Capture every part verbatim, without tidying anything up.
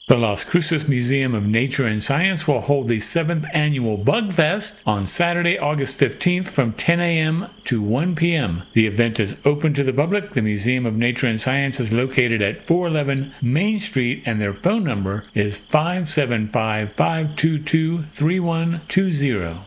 The Las Cruces Museum of Nature and Science will hold the seventh Annual Bug Fest on Saturday, August fifteenth from ten a.m. to one p.m. The event is open to the public. The Museum of Nature and Science is located at four eleven Main Street, and their phone number is five seven five, five two two, three one two zero.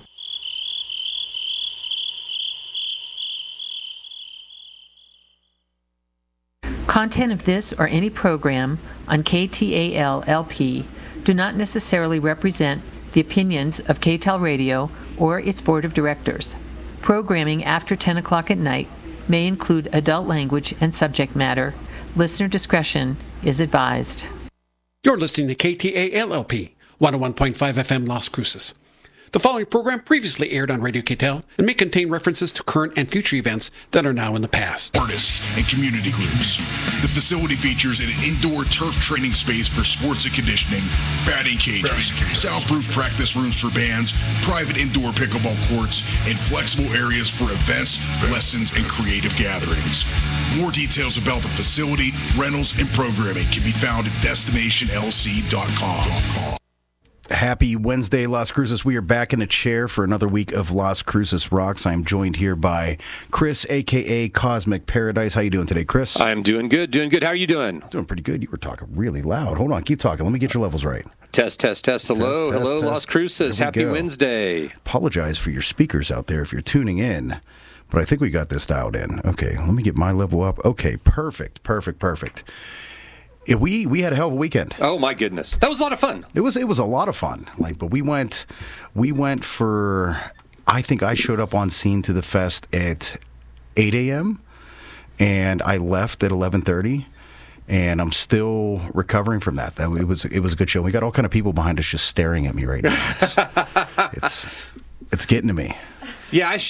Content of this or any program on K T A L L P do not necessarily represent the opinions of K T A L Radio or its board of directors. Programming after ten o'clock at night may include adult language and subject matter. Listener discretion is advised. You're listening to K T A L L P, one oh one point five F M Las Cruces. The following program previously aired on Radio K T A L and may contain references to current and future events that are now in the past. Artists and community groups. The facility features an indoor turf training space for sports and conditioning, batting cages, soundproof practice rooms for bands, private indoor pickleball courts, and flexible areas for events, lessons, and creative gatherings. More details about the facility, rentals, and programming can be found at destination L C dot com. Happy Wednesday, Las Cruces. We are back in a chair for another week of Las Cruces Rocks. I'm joined here by Chris, a k a. Cosmic Paradise. How you doing today, Chris? I'm doing good, doing good. How are you doing? Doing pretty good. You were talking really loud. Hold on, keep talking. Let me get your levels right. Test, test, test. Hello, test, hello, test, Las Cruces. Happy go. Wednesday. Apologize for your speakers out there if you're tuning in, but I think we got this dialed in. Okay, let me get my level up. Okay, perfect, perfect, perfect. Yeah, we we had a hell of a weekend. Oh my goodness, that was a lot of fun. It was it was a lot of fun. Like, but we went we went for. I think I showed up on scene to the fest at eight a.m. and I left at eleven thirty, and I'm still recovering from that. That it was it was a good show. We got all kind of people behind us just staring at me right now. It's it's, it's getting to me. Yeah, I